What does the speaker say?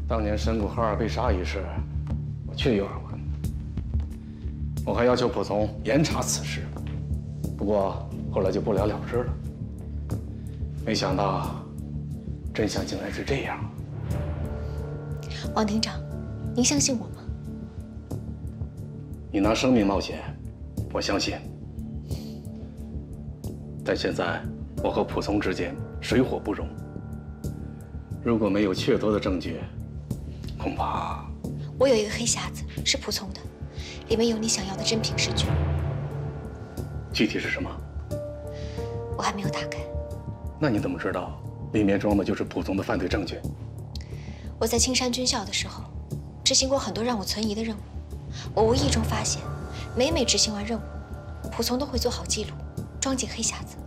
当年神谷浩二被杀一事，我确有耳闻。我还要求蒲松严查此事，不过后来就不了了之了。没想到，真相竟然是这样。 王厅长，您相信我吗？ 你拿生命冒险，我相信。但现在我和蒲松之间水火不容，如果没有确凿的证据，恐怕…… 我有一个黑匣子，是蒲松的，里面有你想要的真凭实据。 具体是什么？ 我还没有打开。 那你怎么知道里面装的就是蒲松的犯罪证据？ 我在青山军校的时候，执行过很多让我存疑的任务。我无意中发现，每执行完任务，蒲松都会做好记录，装进黑匣子。